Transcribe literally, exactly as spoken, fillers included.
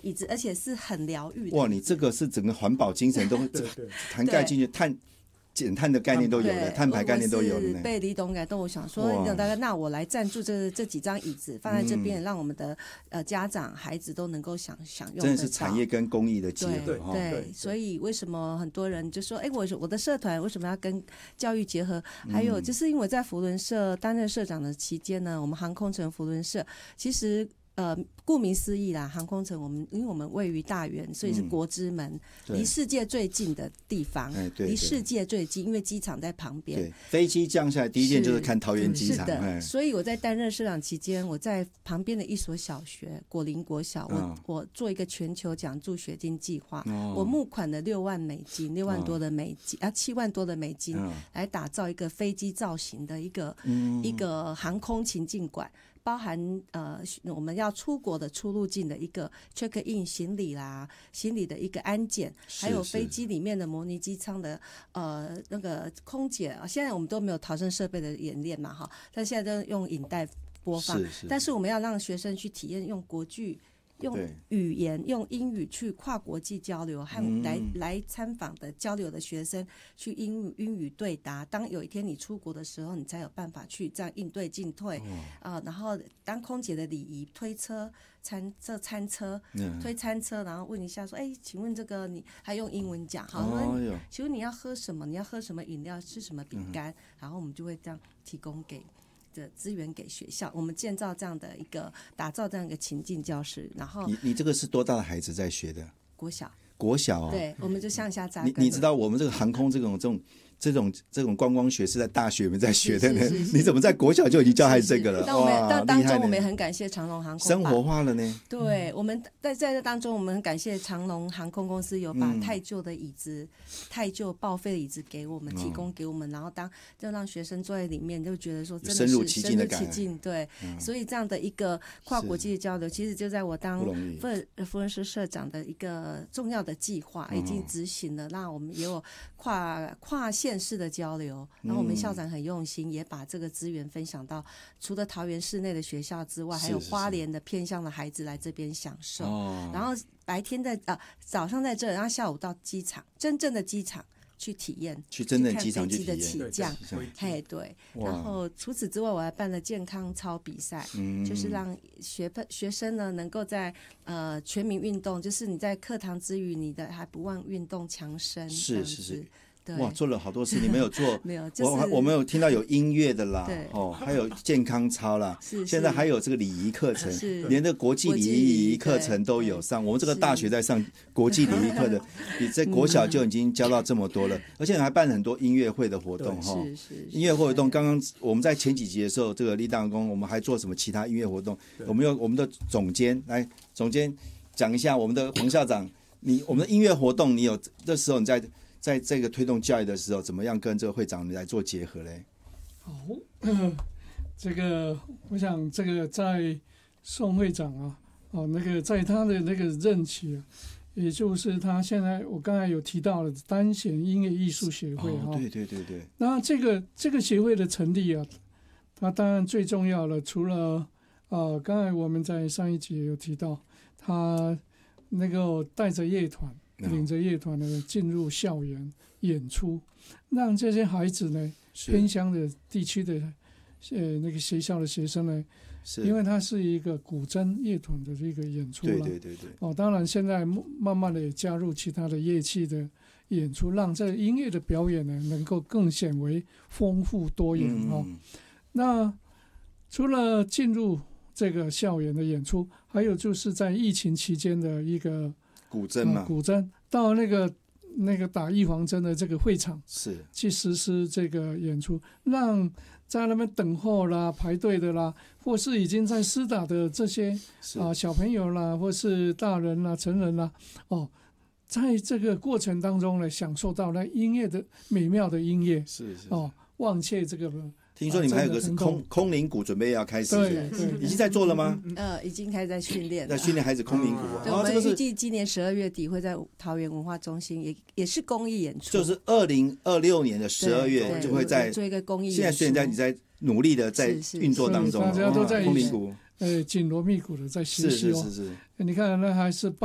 椅子，而且是很疗愈的。 哇，你这个是整个环保精神都涵盖进去，碳减碳的概念都有了，碳排概念都有了呢。 被李董感动，我想说，那我来赞助这这几张椅子放在这边，嗯、让我们的呃家长、孩子都能够享享用得到。 真的是产业跟公益的结合。 对 对, 对，所以为什么很多人就说，哎，我我的社团为什么要跟教育结合？还有就是因为我在扶轮社担任社长的期间呢，我们航空城扶轮社其实。呃，顾名思义啦，航空城我们因为我们位于大园，所以是国之门，离、嗯、世界最近的地方，离世界最近，因为机场在旁边。 对，飞机降下来第一件就是看桃园机场。 是的，所以我在担任社长期间，我在旁边的一所小学果林国小，我、哦、我做一个全球奖助学金计划，哦、我募款了六万美金，六万多的美金、哦、啊，七万多的美金、哦、来打造一个飞机造型的一个、嗯、一个航空情境馆。包含呃我们要出国的出入境的一个 check in 行李啦，行李的一个安检，还有飞机里面的模拟机舱的呃那个空姐，现在我们都没有逃生设备的演练嘛哈，但现在都用影带播放，是是但是我们要让学生去体验用国剧。用语言用英语去跨国际交流，和来、嗯、来参访的交流的学生去英语英语对答。当有一天你出国的时候，你才有办法去这样应对进退、哦呃、然后当空姐的礼仪推车餐这餐车、嗯、推餐车，然后问一下说，哎，请问这个你还用英文讲，好，哦、请问你要喝什么？你要喝什么饮料？吃什么饼干？嗯、然后我们就会这样提供给。的资源给学校，我们建造这样的一个打造这样一个情境教室，然后你你这个是多大的孩子在学的？ 国小， 国小啊、哦， 对，我们就向下扎根。 你你知道我们这个航空这种这种这种这种观光学是在大学里面在学的呢？是是是是你怎么在国小就已经教孩子这个了？ 但我们但当中我们也很感谢长荣航空生活化了呢。 对，我们在在这当中，我们很感谢长荣航空公司有把太旧的椅子、嗯、太旧报废的椅子给我们提供给我们，然后当就让学生坐在里面，就觉得说真的是深入其境的感觉。对、嗯，所以这样的一个跨国际的交流，其实就在我当扶轮社社长的一个重要的计划已经执行了，让我们也有跨跨县市的交流。然后我们校长很用心，也把这个资源分享到除了桃园市内的学校之外，还有花莲的偏乡的孩子来这边享受。然后白天在啊早上在这，然后下午到机场，真正的机场去体验， 去真正机场去体验飞机的起降，嘿对。然后除此之外，我还办了健康操比赛，嗯、就是让学学生呢能够在呃全民运动，就是你在课堂之余，你的还不忘运动强身， 是是是。哇，做了好多事，你没有做？ 没有，就是我我们有听到有音乐的啦，哦，还有健康操啦， 是现在还有这个礼仪课程，连这国际礼仪课程都有上。我们这个大学在上国际礼仪课的，比在国小就已经教到这么多了，而且还办很多音乐会的活动哈。音乐活动，刚刚我们在前几集的时候，这个立大公，我们还做什么其他音乐活动？我们有我们的总监来，总监讲一下我们的黄校长，你我们的音乐活动，你有这时候你在。在这个推动教育的时候，怎么样跟这个会长来做结合嘞？ 好，呃、这个我想，这个在宋会长啊，哦，那个在他的那个任期啊，也就是他现在我刚才有提到了单弦音乐艺术协会啊、 哦，对对对对。 那这个这个协会的成立啊，它当然最重要了，除了呃，刚才我们在上一集有提到，他那个带着乐团。领着乐团呢进入校园演出，让这些孩子呢偏乡的地区的呃那个学校的学生呢，因为它是一个古筝乐团的这个演出了， 对对对对。 哦，当然现在慢慢的也加入其他的乐器的演出，让这个音乐的表演呢能够更显为丰富多元啊、嗯哦。那除了进入这个校园的演出，还有就是在疫情期间的一个。 古筝嘛、 啊，古筝到那个那个打预防针的这个会场是去实施这个演出，让在那边等候啦、排队的啦，或是已经在施打的这些啊小朋友啦，或是大人啦、成人啦，哦，在这个过程当中呢，享受到那音乐的美妙的音乐， 是是哦，忘却这个。 听说你们还有个是空空灵鼓，准备要开始， 对对， 已经在做了吗？ 呃，已经开始在训练， 在训练孩子空灵鼓。 对，我们预计今年十二月底会在桃园文化中心，也也是公益演出， 就是二零二六年的十二月就会在做一个公益演出。 现在虽然在你在努力的在运作当中， 大家都在空灵鼓， 呃，紧锣密鼓的在学习哦。 是是是是， 你看那还是。